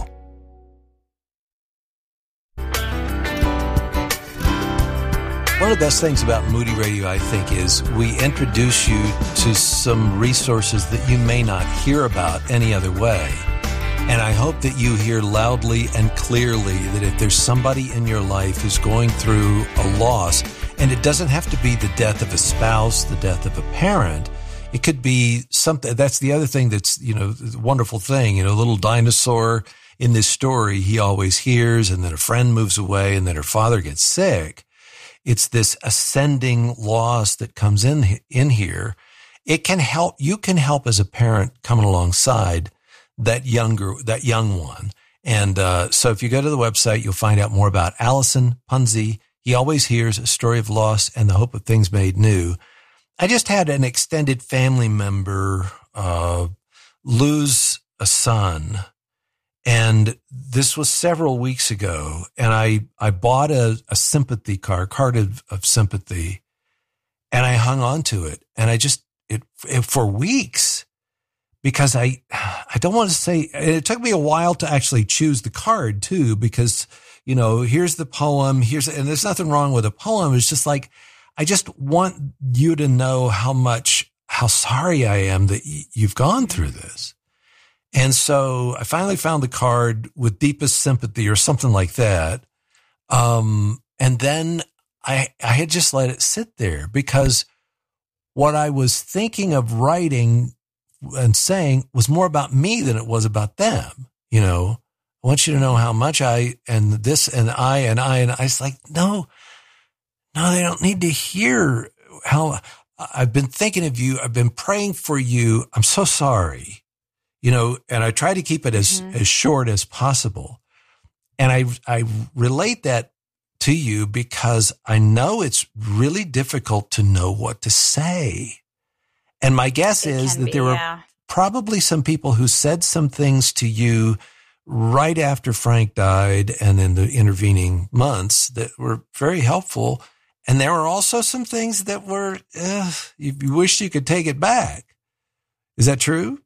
[SPEAKER 1] One of the best things about Moody Radio, I think, is we introduce you to some resources that you may not hear about any other way. And I hope that you hear loudly and clearly that if there's somebody in your life who's going through a loss, and it doesn't have to be the death of a spouse, the death of a parent, it could be something. That's the other thing that's, you know, the wonderful thing, you know, little dinosaur in this story, he always hears, and then a friend moves away, and then her father gets sick. It's this ascending loss that comes in, in here. It can help, you can help as a parent coming alongside that younger, that young one. And, uh, so if you go to the website, you'll find out more about Allison Punzi. He always hears a story of loss and the hope of things made new. I just had an extended family member, uh, lose a son. And this was several weeks ago, and I, I bought a, a sympathy card, card of, of sympathy, and I hung on to it. And I just, it, it for weeks, because I, I don't want to say, it took me a while to actually choose the card too, because, you know, here's the poem, here's, and there's nothing wrong with a poem. It's just like, I just want you to know how much, how sorry I am that y- you've gone through this. And so I finally found the card with deepest sympathy or something like that. Um, and then I, I had just let it sit there because what I was thinking of writing and saying was more about me than it was about them. You know, I want you to know how much I, and this and I, and I, and I was like, no, no, they don't need to hear how I've been thinking of you. I've been praying for you. I'm so sorry. You know, and I try to keep it as, mm-hmm. as short as possible. And I, I relate that to you because I know it's really difficult to know what to say. And my guess it is that be, there were yeah. probably some people who said some things to you right after Frank died and in the intervening months that were very helpful. And there were also some things that were, uh, you, you wish you could take it back. Is that true?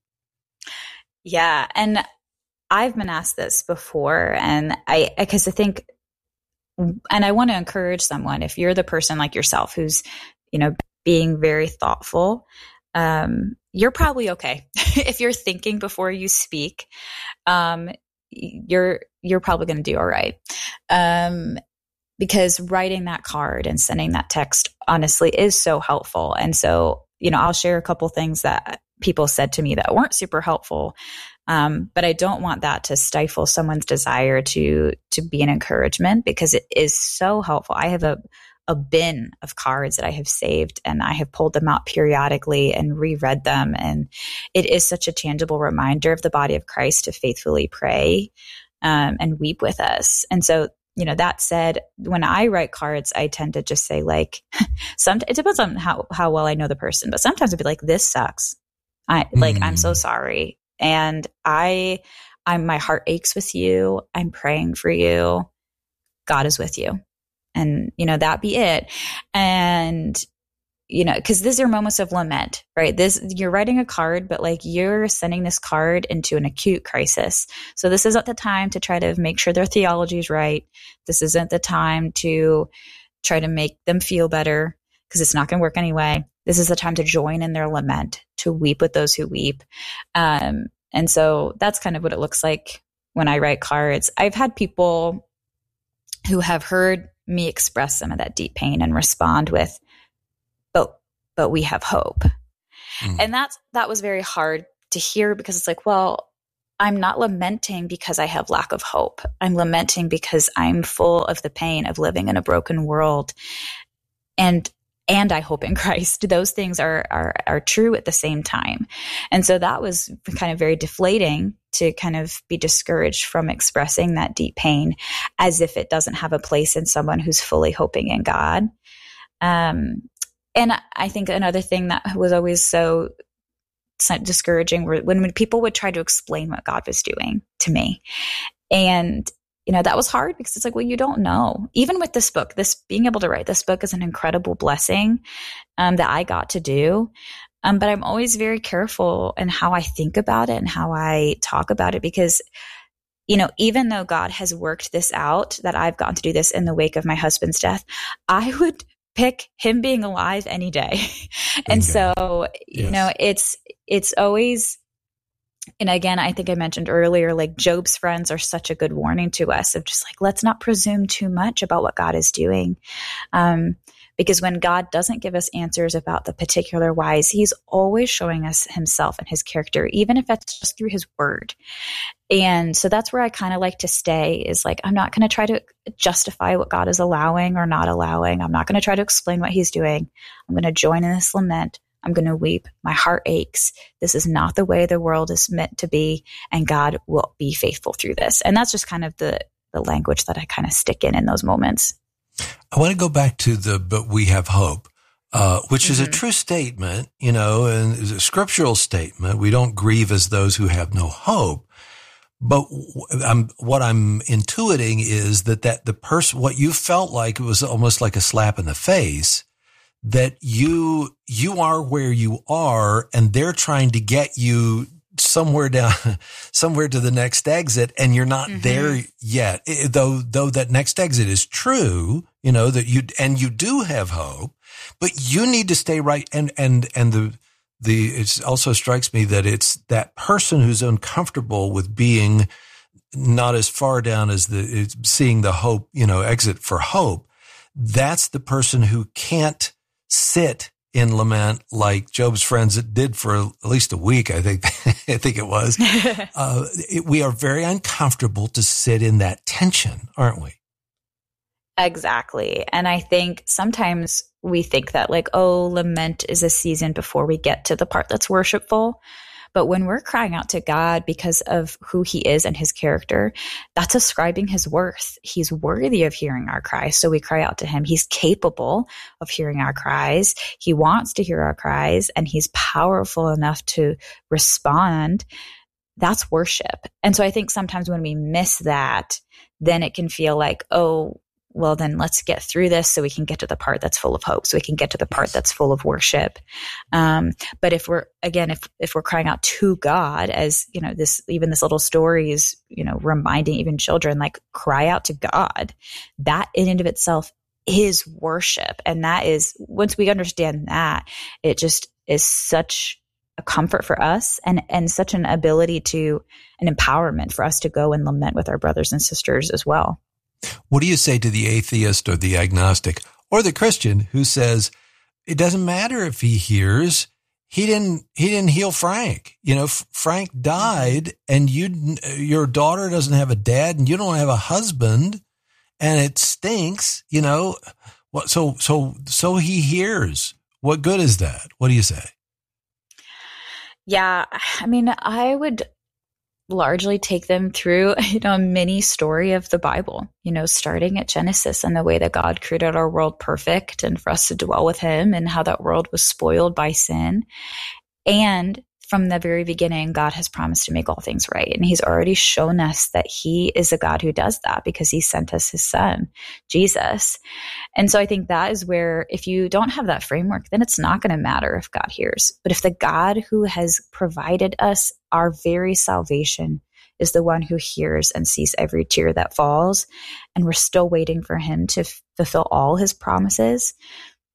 [SPEAKER 2] Yeah. And I've been asked this before, and I, because I think, and I want to encourage someone, if you're the person like yourself who's, you know, being very thoughtful, um, you're probably okay. If you're thinking before you speak, um, you're, you're probably going to do all right. Um, because writing that card and sending that text honestly is so helpful. And so, you know, I'll share a couple things that people said to me that weren't super helpful. Um, but I don't want that to stifle someone's desire to, to be an encouragement, because it is so helpful. I have a, a bin of cards that I have saved, and I have pulled them out periodically and reread them. And it is such a tangible reminder of the body of Christ to faithfully pray, um, and weep with us. And so, you know, that said, when I write cards, I tend to just say like, some, it depends on how, how well I know the person, but sometimes I'd be like, this sucks. I like, mm. I'm so sorry. And I, I'm, my heart aches with you. I'm praying for you. God is with you. And, you know, that be it. And, you know, cause these are moments of lament, right? This, you're writing a card, but like you're sending this card into an acute crisis. So this isn't the time to try to make sure their theology is right. This isn't the time to try to make them feel better, because it's not going to work anyway. This is the time to join in their lament, to weep with those who weep. Um, and so that's kind of what it looks like when I write cards. I've had people who have heard me express some of that deep pain and respond with, but, but we have hope. Mm. And that's, that was very hard to hear, because it's like, well, I'm not lamenting because I have lack of hope. I'm lamenting because I'm full of the pain of living in a broken world. And and I hope in Christ. Those things are, are are true at the same time. And so that was kind of very deflating to kind of be discouraged from expressing that deep pain, as if it doesn't have a place in someone who's fully hoping in God. Um, and I think another thing that was always so discouraging were when, when people would try to explain what God was doing to me. And you know, that was hard, because it's like, well, you don't know. Even with this book, this being able to write this book is an incredible blessing um, that I got to do. Um, but I'm always very careful in how I think about it and how I talk about it, because, you know, even though God has worked this out, that I've gotten to do this in the wake of my husband's death, I would pick him being alive any day. And so, you yes. know, it's, it's always, and again, I think I mentioned earlier, like Job's friends are such a good warning to us of just like, let's not presume too much about what God is doing. Um, because when God doesn't give us answers about the particular whys, he's always showing us himself and his character, even if that's just through his word. And so that's where I kind of like to stay, is like, I'm not going to try to justify what God is allowing or not allowing. I'm not going to try to explain what he's doing. I'm going to join in this lament. I'm going to weep. My heart aches. This is not the way the world is meant to be, and God will be faithful through this. And that's just kind of the, the language that I kind of stick in in those moments.
[SPEAKER 1] I want to go back to the, but we have hope, uh, which mm-hmm. is a true statement, you know, and is a scriptural statement. We don't grieve as those who have no hope. But I'm, what I'm intuiting is that, that the person, what you felt like, it was almost like a slap in the face, that you, you are where you are, and they're trying to get you somewhere down, somewhere to the next exit, and you're not mm-hmm. there yet. It, though, though that next exit is true, you know, that you, and you do have hope, but you need to stay right. And, and, and the, the, it also strikes me that it's that person who's uncomfortable with being not as far down as the, seeing the hope, you know, exit for hope. That's the person who can't sit in lament like Job's friends did for at least a week. I think, I think it was. uh, it, we are very uncomfortable to sit in that tension, aren't we?
[SPEAKER 2] Exactly. And I think sometimes we think that like, oh, lament is a season before we get to the part that's worshipful. But when we're crying out to God because of who he is and his character, that's ascribing his worth. He's worthy of hearing our cries. So we cry out to him. He's capable of hearing our cries. He wants to hear our cries, and he's powerful enough to respond. That's worship. And so I think sometimes when we miss that, then it can feel like, oh, well, then let's get through this so we can get to the part that's full of hope, so we can get to the part that's full of worship. Um, but if we're, again, if, if we're crying out to God, as, you know, this, even this little story is, you know, reminding even children, like, cry out to God, that in and of itself is worship. And that is, once we understand that, it just is such a comfort for us, and, and such an ability to, an empowerment for us to go and lament with our brothers and sisters as well.
[SPEAKER 1] What do you say to the atheist or the agnostic or the Christian who says it doesn't matter if he hears? He didn't. He didn't heal Frank. You know, F- Frank died, and you, your daughter doesn't have a dad, and you don't have a husband, and it stinks. You know, what? So, so, so he hears. What good is that? What do you say?
[SPEAKER 2] Yeah, I mean, I would largely take them through, you know, a mini story of the Bible, you know, starting at Genesis and the way that God created our world perfect and for us to dwell with him, and how that world was spoiled by sin. And from the very beginning, God has promised to make all things right. And he's already shown us that he is a God who does that, because he sent us his son, Jesus. And so I think that is where, if you don't have that framework, then it's not going to matter if God hears. But if the God who has provided us our very salvation is the one who hears and sees every tear that falls, and we're still waiting for him to f- fulfill all his promises,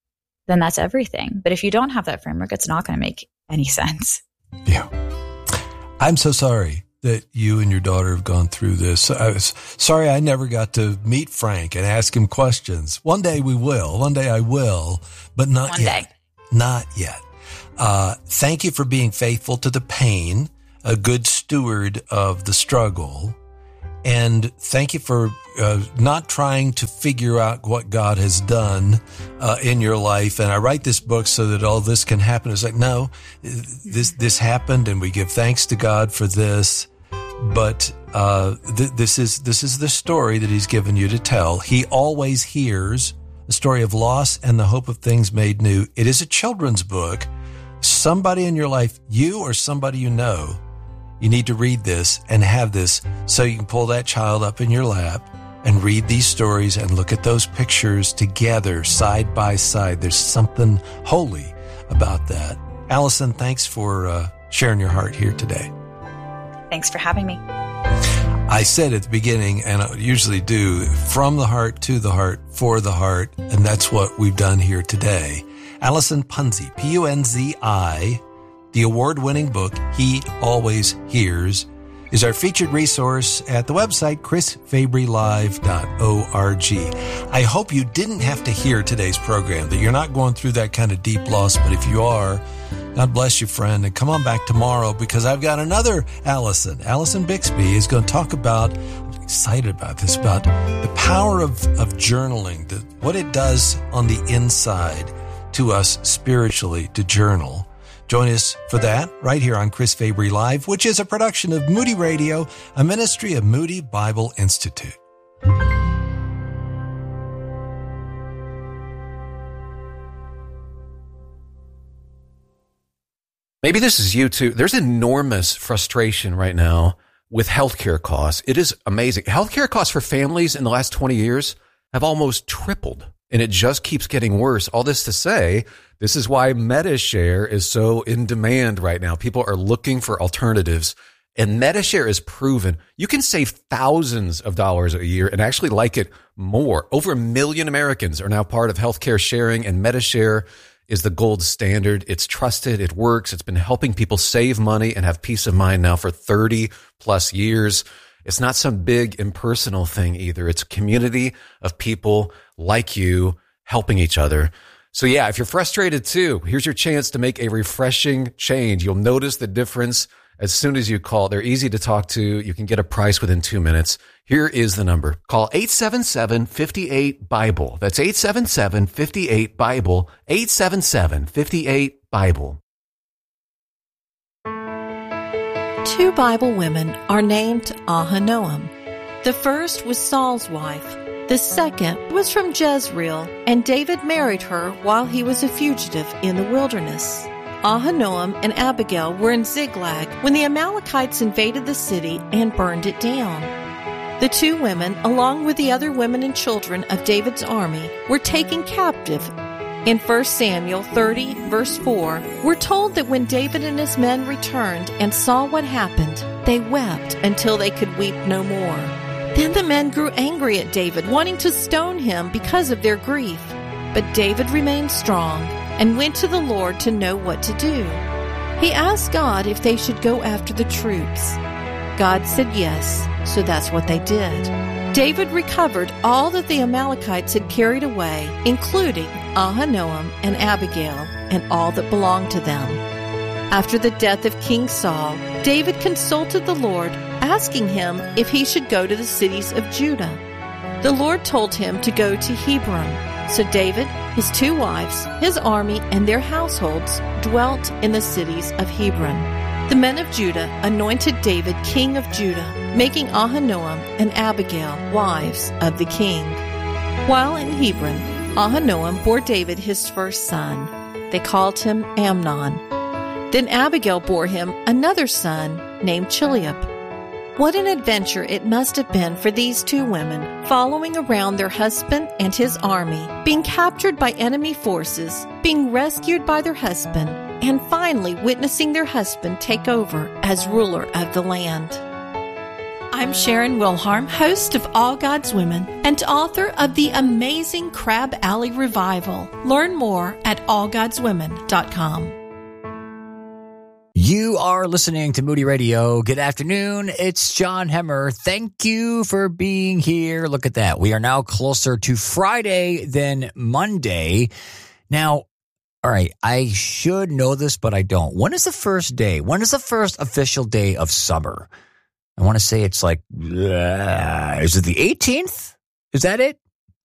[SPEAKER 2] then that's everything. But if you don't have that framework, it's not going to make any sense.
[SPEAKER 1] Yeah. I'm so sorry that you and your daughter have gone through this. I was sorry I never got to meet Frank and ask him questions. One day we will. One day I will, but not
[SPEAKER 2] One
[SPEAKER 1] yet.
[SPEAKER 2] day.
[SPEAKER 1] Not yet. Uh, thank you for being faithful to the pain, a good steward of the struggle. And thank you for uh, not trying to figure out what God has done uh, in your life. And I write this book so that all this can happen. It's like, no, this this happened, and we give thanks to God for this. But uh, th- this is this is the story that He's given you to tell. He always hears the story of loss and the hope of things made new. It is a children's book. Somebody in your life, you or somebody you know, you need to read this and have this so you can pull that child up in your lap and read these stories and look at those pictures together, side by side. There's something holy about that. Allison, thanks for uh, sharing your heart here today.
[SPEAKER 2] Thanks for having me.
[SPEAKER 1] I said at the beginning, and I usually do, from the heart to the heart, for the heart, and that's what we've done here today. Allison Punzi, P U N Z I, the award-winning book, He Always Hears, is our featured resource at the website chris fabry live dot org. I hope you didn't have to hear today's program, that you're not going through that kind of deep loss, but if you are, God bless you, friend, and come on back tomorrow because I've got another Allison. Allison Bixby is going to talk about, I'm excited about this, about the power of, of journaling, the, what it does on the inside to us spiritually to journal. Join us for that right here on Chris Fabry Live, which is a production of Moody Radio, a ministry of Moody Bible Institute.
[SPEAKER 18] Maybe this is you too. There's enormous frustration right now with healthcare costs. It is amazing. Healthcare costs for families in the last twenty years have almost tripled, and it just keeps getting worse. All this to say, this is why MediShare is so in demand right now. People are looking for alternatives, and MediShare is proven. You can save thousands of dollars a year and actually like it more. Over a million Americans are now part of healthcare sharing, and MediShare is the gold standard. It's trusted. It works. It's been helping people save money and have peace of mind now for thirty plus years. It's not some big impersonal thing either. It's a community of people like you helping each other. So yeah, if you're frustrated too, here's your chance to make a refreshing change. You'll notice the difference as soon as you call. They're easy to talk to. You can get a price within two minutes. Here is the number. Call eight seven seven, five eight, BIBLE. That's eight seven seven, five eight, BIBLE. eight seven seven, five eight, BIBLE.
[SPEAKER 19] Two Bible women are named Ahinoam. The first was Saul's wife. The second was from Jezreel, and David married her while he was a fugitive in the wilderness. Ahinoam and Abigail were in Ziklag when the Amalekites invaded the city and burned it down. The two women, along with the other women and children of David's army, were taken captive. In First Samuel thirty, verse four, we're told that when David and his men returned and saw what happened, they wept until they could weep no more. Then the men grew angry at David, wanting to stone him because of their grief. But David remained strong and went to the Lord to know what to do. He asked God if they should go after the troops. God said yes, so that's what they did. David recovered all that the Amalekites had carried away, including Ahinoam and Abigail and all that belonged to them. After the death of King Saul, David consulted the Lord, asking him if he should go to the cities of Judah. The Lord told him to go to Hebron. So David, his two wives, his army, and their households dwelt in the cities of Hebron. The men of Judah anointed David king of Judah, making Ahinoam and Abigail wives of the king. While in Hebron, Ahinoam bore David his first son. They called him Amnon. Then Abigail bore him another son named Chileab. What an adventure it must have been for these two women, following around their husband and his army, being captured by enemy forces, being rescued by their husband, and finally witnessing their husband take over as ruler of the land. I'm Sharon Wilharm, host of All God's Women and author of the amazing Crab Alley Revival. Learn more at all gods women dot com.
[SPEAKER 3] You are listening to Moody Radio. Good afternoon. It's John Hemmer. Thank you for being here. Look at that. We are now closer to Friday than Monday. Now, all right, I should know this, but I don't. When is the first day? When is the first official day of summer? I want to say it's like, uh, is it the eighteenth? Is that it?